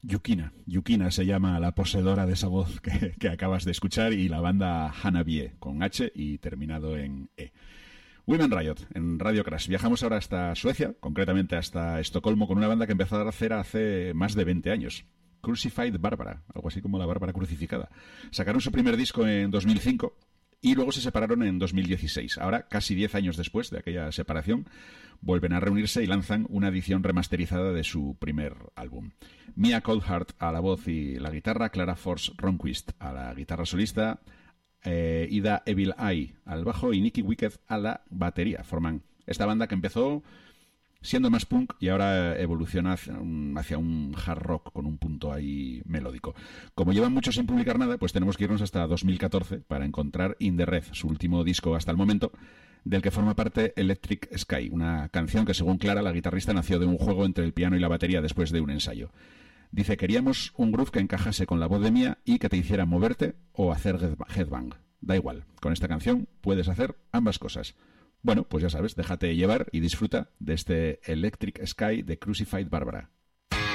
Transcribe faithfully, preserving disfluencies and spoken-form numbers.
Yukina. Yukina se llama la poseedora de esa voz que, que acabas de escuchar, y la banda Hanabiye, con H y terminado en E. Women Riot, en Radio Crash. Viajamos ahora hasta Suecia, concretamente hasta Estocolmo, con una banda que empezó a hacer hace más de veinte años. Crucified Barbara, algo así como la Bárbara crucificada. Sacaron su primer disco en dos mil cinco y luego se separaron en dos mil dieciséis. Ahora, casi diez años después de aquella separación, vuelven a reunirse y lanzan una edición remasterizada de su primer álbum. Mia Coldheart a la voz y la guitarra, Clara Force Ronquist a la guitarra solista, eh, Ida Evil Eye al bajo y Nicky Wicked a la batería. Forman esta banda que empezó siendo más punk y ahora evoluciona hacia un, hacia un hard rock con un punto ahí melódico. Como llevan mucho sin publicar nada, pues tenemos que irnos hasta dos mil catorce para encontrar In the Red, su último disco hasta el momento, del que forma parte Electric Sky, una canción que, según Clara, la guitarrista, nació de un juego entre el piano y la batería después de un ensayo. Dice: queríamos un groove que encajase con la voz de Mia y que te hiciera moverte o hacer headbang. Da igual, con esta canción puedes hacer ambas cosas. Bueno, pues ya sabes, déjate llevar y disfruta de este Electric Sky de Crucified Barbara.